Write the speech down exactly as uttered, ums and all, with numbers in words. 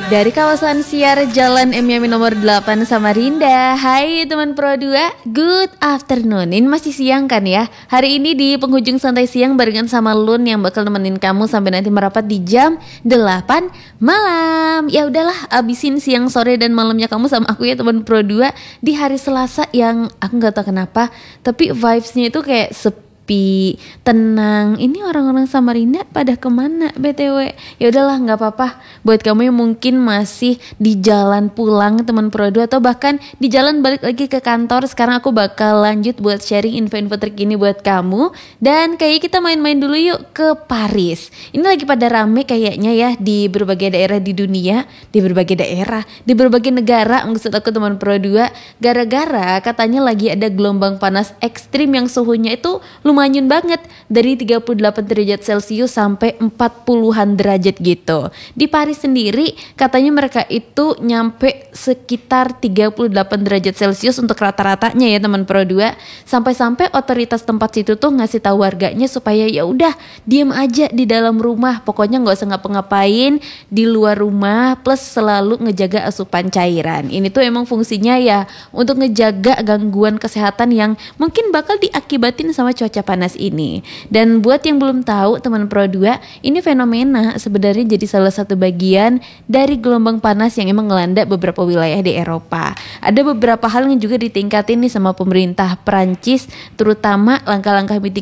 Dari kawasan Siar Jalan M Yamin nomor delapan Samarinda. Hai teman Pro dua, good afternoon. Ini masih siang kan ya. Hari ini di penghujung santai siang barengan sama Lun yang bakal nemenin kamu sampai nanti merapat di jam delapan malam. Ya udahlah, abisin siang, sore dan malamnya kamu sama aku ya teman Pro dua di hari Selasa yang aku nggak tahu kenapa, tapi vibes-nya itu kayak sepi, tenang. Ini orang-orang Samarinda pada kemana B T W? Ya udahlah, nggak apa-apa. Buat kamu yang mungkin masih di jalan pulang teman Pro dua atau bahkan di jalan balik lagi ke kantor, sekarang aku bakal lanjut buat sharing info-info terkini buat kamu. Dan kayak kita main-main dulu yuk ke Paris. Ini lagi pada rame kayaknya ya di berbagai daerah di dunia, di berbagai daerah, di berbagai negara maksud aku teman Pro dua. Gara-gara katanya lagi ada gelombang panas ekstrim yang suhunya itu lumayan banget, dari tiga puluh delapan derajat Celcius sampai empat puluhan derajat gitu. Di Paris sendiri katanya mereka itu nyampe sekitar tiga puluh delapan derajat Celcius untuk rata-ratanya ya teman Pro dua. Sampai-sampai otoritas tempat situ tuh ngasih tahu warganya supaya ya udah diem aja di dalam rumah, pokoknya nggak usah ngapa-ngapain di luar rumah, plus selalu ngejaga asupan cairan. Ini tuh emang fungsinya ya untuk ngejaga gangguan kesehatan yang mungkin bakal diakibatin sama cuaca panas ini. Dan buat yang belum tahu teman Pro dua, ini fenomena sebenarnya jadi salah satu bagian dari gelombang panas yang emang melanda beberapa wilayah di Eropa. Ada beberapa hal yang juga ditingkatin nih sama pemerintah Prancis, terutama langkah-langkah mitigasi